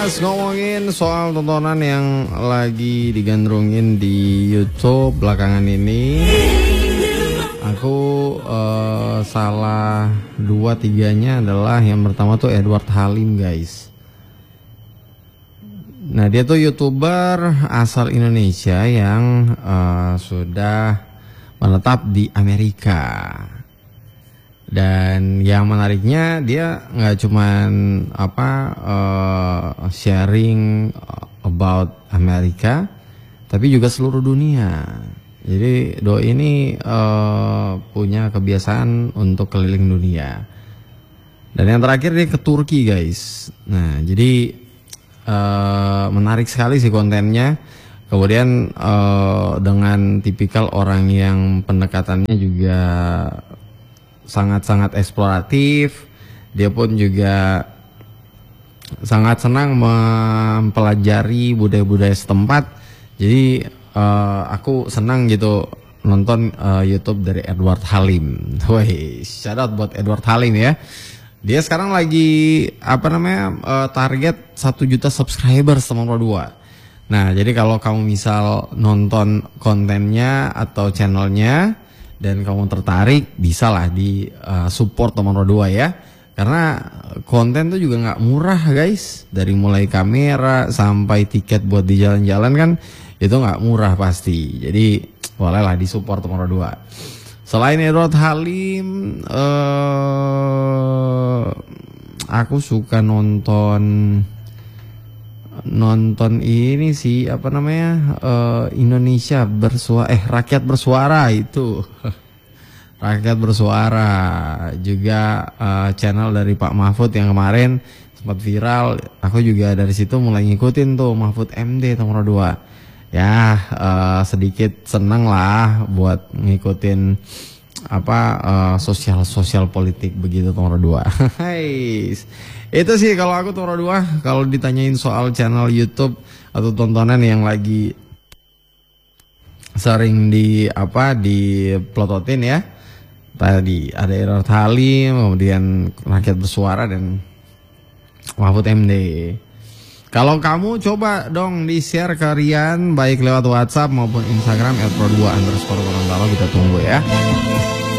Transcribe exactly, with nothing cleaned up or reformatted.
Ngomongin soal tontonan yang lagi digandrungin di YouTube belakangan ini, aku uh, salah dua tiganya adalah yang pertama tuh Edward Halim, guys. Nah, dia tuh YouTuber asal Indonesia yang uh, sudah menetap di Amerika. Dan yang menariknya dia nggak cuman apa uh, sharing about Amerika, tapi juga seluruh dunia. Jadi Doi ini uh, punya kebiasaan untuk keliling dunia. Dan yang terakhir dia ke Turki, guys. Nah, jadi uh, menarik sekali sih kontennya. Kemudian uh, dengan tipikal orang yang pendekatannya juga sangat-sangat eksploratif. Dia pun juga sangat senang mempelajari budaya-budaya setempat. Jadi uh, aku senang gitu nonton uh, YouTube dari Edward Halim. Woi, shout out buat Edward Halim ya. Dia sekarang lagi apa namanya uh, target satu juta subscribers nomor dua. Nah, jadi kalau kamu misal nonton kontennya atau channelnya dan kamu tertarik, bisalah di uh, support nomor dua ya. Karena konten tuh juga nggak murah, guys. Dari mulai kamera sampai tiket buat di jalan-jalan kan itu nggak murah pasti. Jadi bolehlah di support nomor dua. Selain Edward Halim, uh, aku suka nonton nonton ini sih apa namanya uh, Indonesia bersuara eh rakyat bersuara itu rakyat bersuara juga uh, channel dari Pak Mahfud yang kemarin sempat viral. Aku juga dari situ mulai ngikutin tuh Mahfud M D nomor dua ya. Uh, sedikit seneng lah buat ngikutin apa uh, sosial sosial politik begitu nomor dua. Hai, itu sih kalau aku nomor dua. Kalau ditanyain soal channel YouTube atau tontonan yang lagi sering di apa di plototin ya, tadi ada Edward Halim, kemudian Rakyat Bersuara dan Mahfud M D. Kalau kamu coba dong di share ke Rian baik lewat WhatsApp maupun Instagram et pro dua underscore Gorontalo, kita tunggu ya.